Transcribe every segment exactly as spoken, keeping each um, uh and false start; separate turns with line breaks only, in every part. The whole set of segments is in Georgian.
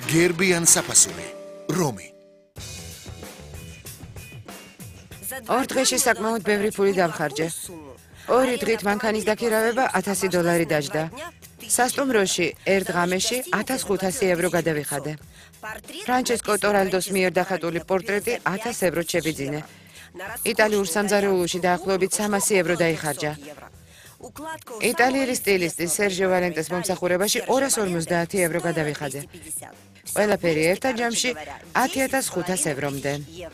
გერბიან საფასური, რომი.
ორ დღეში საკმაოდ ბევრი ფული დავხარჯე. ორი დღით მანქანის დაქირავება ათასი დოლარი დაჯდა. სასტუმროში ერთ ღამეში ათას ხუთასი ევრო გადავიხადე. ფრანჩესკო ტორალდოს მიერ დახატული პორტრეტი ათას ევროთ შევიძინე. იტალიურ სამზარეულოში დაახლოებით სამასი ევრო დაიხარჯა. იტალიელი სტილისტის სერჟიო ვალენტეს მომსახურებაში ორას ორმოცდაათი ევრო გადავიხადე. ყველაფერი ერთად ჯამში ათი ათას ხუთას ევრომდე.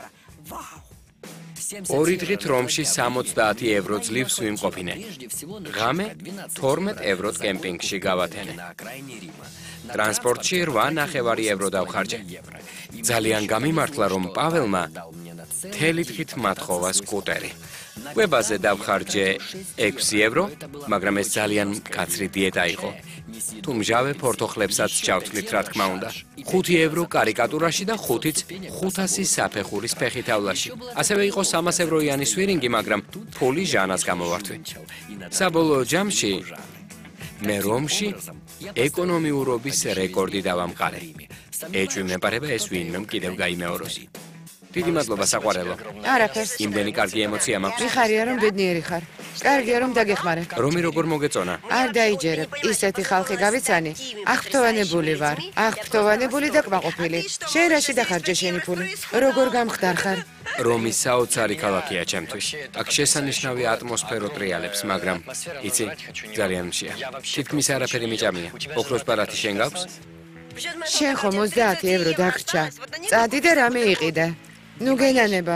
ორი დღით რომში სამოცდაათი ევრო ძლივს ვიმყოფინე. ღამე თორმეტ ევროთ კემპინგში გავათენე. ტრანსპორტში რვა ნახევარი ევრო დავხარჯე. ძალიან გამიმართლა, რომ პაველმა მთელი დღით მათხოვა სკუტერი. კვებაზე დავხარჯე ექვსი ევრო, მაგრამ ეს ძალიან მკაცრი დიეტა იყო. თუ მჟავე ფორთოხლებსაც ჩავთვლით, რა თქმა უნდა. ხუთი ევრო კარიკატურაში და ხუთიც ხუთასი საფეხურის ფეხითავლაში. ასევე იყო სამას ევროიანი სვირინგი, მაგრამ ფული ჟანას გამოვართვი. საბოლოო ჯამში მე რომში ეკონომიურობის რეკორდი დავამყარე. ეჭვი მეპარება ეს ვინმემ კიდევ გაიმეოროს. დიდი მადლობა საყვარელო.
არაფერს.
იმდენი კარგი ემოცია მაქვს.
მიხარია რომ ბედნიერი ხარ. კარგია რომ დაგეხმარე.
რომი როგორ მოგეწონა?
არ დაიჯერებ. ისეთი ხალხი გავიცანი. აღფრთოვანებული ვარ. აღფრთოვანებული და კმაყოფილი. შენ რაში დახარჯე შენი ფული? როგორ გამხდარ ხარ?
რომი საოცარი ქალაქია ჩემთვის. აქ შესანიშნავი ატმოსფერო ტრიალებს, მაგრამ იცი, ძალიან მშია. თითქმის არაფერი მიჭამია. ოქროს ბარათი შენ გაქვს?
შენ ხომ ოცდაათი ევრო დაგრჩა. წადი და რამე იყიდე. ნუ გენანება.